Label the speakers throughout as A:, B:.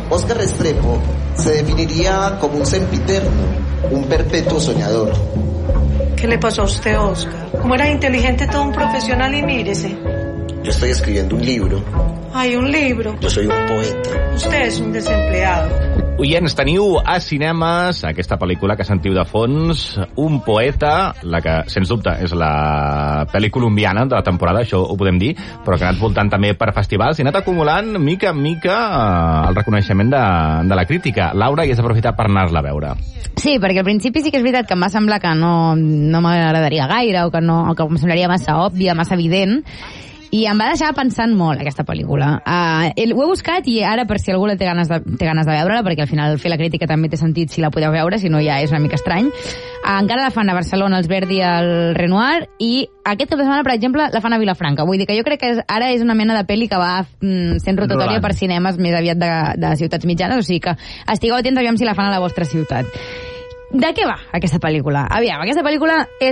A: Óscar Restrepo se definiría como un sempiterno, un perpetuo soñador.
B: ¿Qué le pasó a usted, Óscar? Como era inteligente, todo un profesional, y mírese.
A: Yo estoy escribiendo un libro.
B: Hay un libro.
A: Yo soy un poeta.
B: Usted és un desempleado.
C: Oients, teniu a cinemes aquesta pel·lícula que sentiu de fons, Un poeta, la que, sens dubte, és la pel·li colombiana de la temporada, això ho podem dir, però que ha anat voltant també per festivals i ha anat acumulant, mica en mica, el reconeixement de la crítica. Laura, i has aprofitat per anar-la a veure.
D: Sí, perquè al principi sí que és veritat que em va semblar que no m'agradaria gaire, o que em semblaria massa òbvia, massa evident, i em va deixar pensant molt aquesta pel·lícula. Ho he buscat i ara, per si algú té ganes de veure-la, perquè al final fer la crítica també té sentit si la podeu veure, si no ja és una mica estrany. Encara la fan a Barcelona, els Verdi i el Renoir, i aquest cap de setmana, per exemple, la fan a Vilafranca. Vull dir que jo crec que ara és una mena de pel·li que va sent rotatòria per cinemes més aviat de ciutats mitjanes, o sigui que estigueu atents aviam si la fan a la vostra ciutat. De què va aquesta pel·lícula? Aviam, aquesta pel·lícula és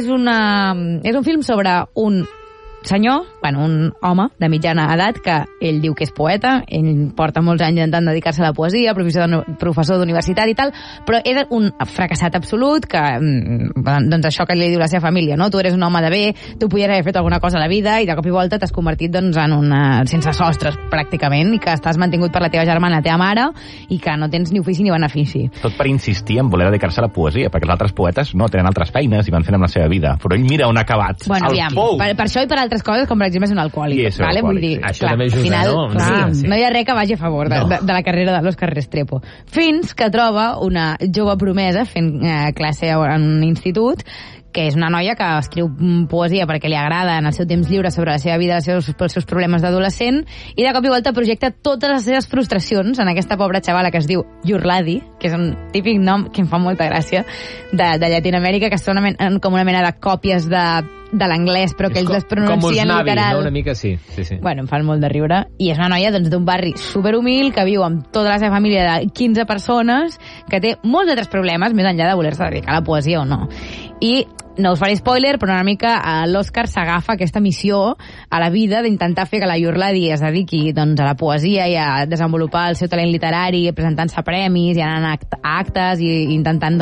D: un film sobre un senyor, un home de mitjana edat, que ell diu que és poeta, ell porta molts anys intentant dedicar-se a la poesia, professor d'universitat i tal, però és un fracassat absolut, que doncs això que li diu la seva família, no? Tu eres un home de bé, tu podries haver fet alguna cosa a la vida i de cop i volta t'has convertit en sense sostres pràcticament, i que estàs mantingut per la teva germana, la teva mare, i que no tens ni ofici ni benefici.
C: Tot per insistir en voler dedicar-se a la poesia, perquè els altres poetes no tenen altres feines i van fent amb la seva vida, però ell mira on ha acabat.
D: Bueno, aviam, per això i per altres coses, com per exemple és un alcohòlic.
C: Vale?
D: Vull dir,
E: això també ajuda, no?
D: No hi ha res que vagi a favor de la carrera de l'Óscar Restrepo. Fins que troba una jove promesa fent classe en un institut, que és una noia que escriu poesia perquè li agrada en el seu temps lliure sobre la seva vida, els seus problemes d'adolescent, i de cop i volta projecta totes les seves frustracions en aquesta pobra xavala que es diu Yurladi, que és un típic nom que em fa molta gràcia, de Llatinoamèrica, que són com una mena de còpies de l'anglès, però que ells les pronuncien
E: com
D: literal.
E: No? Una mica sí.
D: Bueno, em fan molt de riure. I és una noia d'un barri superhumil que viu amb tota la seva família de 15 persones, que té molts altres problemes, més enllà de voler-se dedicar a la poesia o no. I no us faré spoiler, però una mica l'Òscar s'agafa aquesta missió a la vida d'intentar fer que la Yurladi es dediqui a la poesia i a desenvolupar el seu talent literari, presentant-se a premis i anant a actes i intentant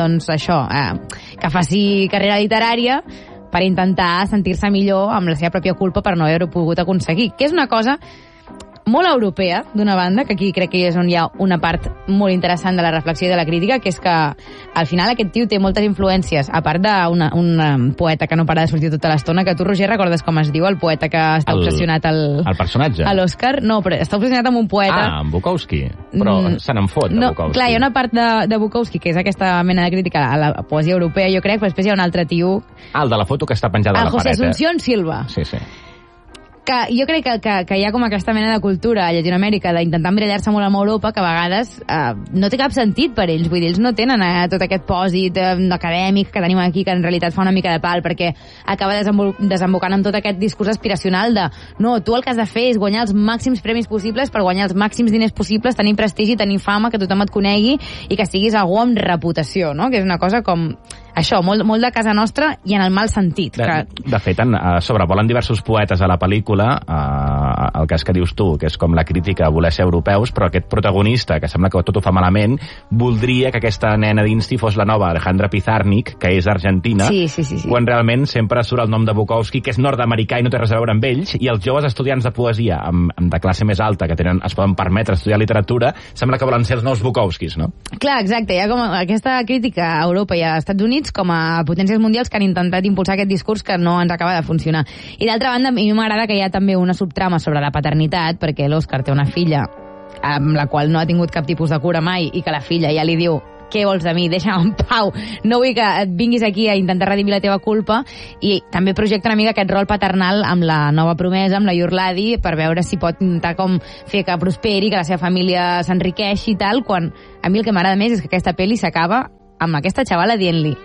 D: que faci carrera literària per intentar sentir-se millor amb la seva pròpia culpa per no haver-ho pogut aconseguir, que és una cosa molt europea, d'una banda, que aquí crec que és on hi ha una part molt interessant de la reflexió i de la crítica, que és que al final aquest tio té moltes influències, a part d'un poeta que no para de sortir tota l'estona, que tu, Roger, recordes com es diu, el poeta que està obsessionat
C: el personatge?
D: A l'Òscar? No, però està obsessionat amb un poeta.
C: En Bukowski. Però se n'en fot, de Bukowski.
D: Clar, hi ha una part de Bukowski, que és aquesta mena de crítica a la poesia europea, jo crec, però després hi ha un altre tio...
C: El de la foto que està penjada a la paret.
D: El José Asunción Silva.
C: Sí.
D: Que jo crec que hi ha com aquesta mena de cultura a Llatinoamèrica d'intentar emmirallar-se molt amb Europa, que a vegades no té cap sentit per ells. Vull dir, ells no tenen tot aquest pòsit acadèmic que tenim aquí, que en realitat fa una mica de pal, perquè acaba desembocant en tot aquest discurs aspiracional de no, tu el que has de fer és guanyar els màxims premis possibles per guanyar els màxims diners possibles, tenir prestigi, tenir fama, que tothom et conegui i que siguis algú amb reputació, no? Que és una cosa com... Això, molt de casa nostra i en el mal sentit.
C: De fet, sobrevolen diversos poetes a la pel·lícula, el cas que dius tu, que és com la crítica a voler ser europeus, però aquest protagonista, que sembla que tot ho fa malament, voldria que aquesta nena d'Insti fos la nova Alejandra Pizarnik, que és argentina, quan realment sempre surt el nom de Bukowski, que és nord-americà i no té res a veure amb ells, i els joves estudiants de poesia de classe més alta, que es poden permetre estudiar literatura, sembla que volen ser els nous Bukowskis, no?
D: Clar, exacte, hi ha com aquesta crítica a Europa i a Estats Units com a potències mundials que han intentat impulsar aquest discurs que no ens acaba de funcionar. I d'altra banda, a mi m'agrada que hi ha també una subtrama sobre la paternitat, perquè l'Òscar té una filla amb la qual no ha tingut cap tipus de cura mai i que la filla ja li diu què vols de mi, deixa'm en pau, no vull que et vinguis aquí a intentar redimir la teva culpa, i també projecta una mica aquest rol paternal amb la nova promesa, amb la Yurladi, per veure si pot intentar com fer que prosperi, que la seva família s'enriqueixi i tal, quan a mi el que m'agrada més és que aquesta pel·li s'acaba amb aquesta xavala dient-li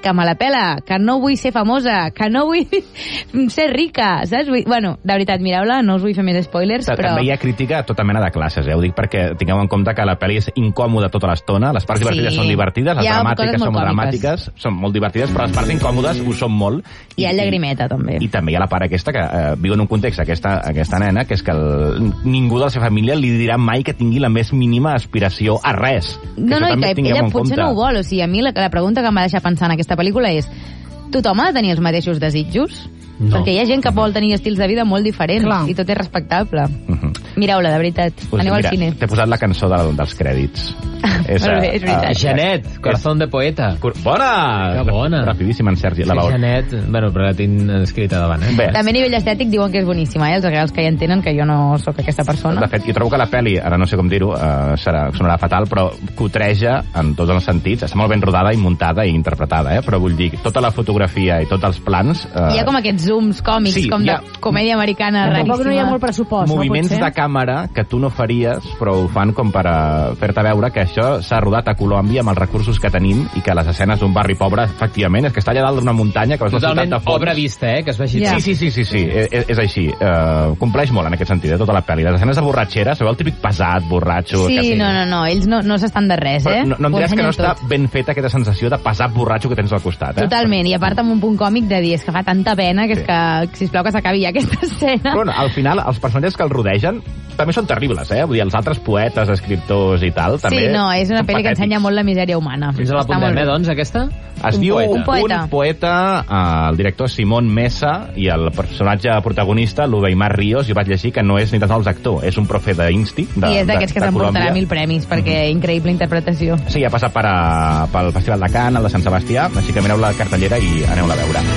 D: que me la pela, que no vull ser famosa, que no vull ser rica, saps? Bueno, de veritat, mireu-la, no us vull fer més spoilers, però...
C: També hi ha crítica a tota mena de classes, Ho dic perquè tingueu en compte que la pel·li és incòmoda tota l'estona, les parts divertides són divertides, les dramàtiques són molt dramàtiques, són molt divertides, però les parts incòmodes ho són molt.
D: Hi ha llagrimeta, també.
C: I també hi ha la part aquesta que viu en un context, aquesta nena, que és que ningú de la seva família li dirà mai que tingui la més mínima aspiració a res.
D: No, i que ella potser no ho vol. O sigui, a mi la pregunta que em va deixar pensar en aquesta pel·lícula és: tothom ha de tenir els mateixos desitjos? No. Perquè hi ha gent que vol tenir estils de vida molt diferents. Clar. I tot és respectable. Mireu-la, de veritat. Aneu al cine.
C: T'he posat la cançó dels crèdits.
D: És veritat.
E: Janet, Corazón de Poeta.
C: Bona!
E: Que bona.
C: Rapidíssim, en Sergi. La
E: Janet, bueno, però la tinc escrita davant,
C: Bé.
D: També a nivell estètic diuen que és boníssima, els regals que ja entenen que jo no sóc aquesta persona.
C: De fet, jo trobo que la pel·li, ara no sé com dir-ho, sonarà fatal, però cutreja en tots els sentits. Està molt ben rodada i muntada i interpretada, però vull dir, tota la fotografia i tots els plans...
D: Hi ha com aquests zooms còmics, com de comèdia americana raríssima.
F: Tampoc no hi ha molt pressupost,
C: moviments de càmera que tu no faries, però ho fan com per fer-te veure que això s'ha rodat a Colòmbia amb els recursos que tenim i que les escenes d'un barri pobre, efectivament, és que està allà dalt d'una muntanya que veus la ciutat de fons.
E: Totalment obra vista, que es vegi.
C: Yeah. Sí, és així. Compleix molt en aquest sentit, tota la pel·li. Les escenes de borratxera, sabeu el típic pesat, borratxo...
D: Sí, no, ells no s'estan de res,
C: No em diràs que no està ben feta aquesta sensació de pesat borratxo que tens al costat,
D: Totalment, i a part amb un punt còmic de dir, és que fa tanta pena que és que, sisplau, que s'acabi ja aquesta escena.
C: Però al final, els personatges que el rodegen també són terribles, Vull dir, els altres poetes, escriptors i tal, també...
D: Sí, no, és una pel·li que ensenya molt la misèria humana.
E: Fins a l'apuntem, doncs, aquesta?
C: Es diu Un poeta, el director Simón Mesa i el personatge protagonista, l'Ubeimar Ríos, jo vaig llegir que no és ni tan sols actor, és un profe d'Insti de Colòmbia.
D: I és d'aquests que s'emportarà 1000 premis, perquè increïble interpretació.
C: Sí, ha passat pel Festival de Cannes, el de Sant Sebastià, així que mireu la cartellera i aneu-la a veure.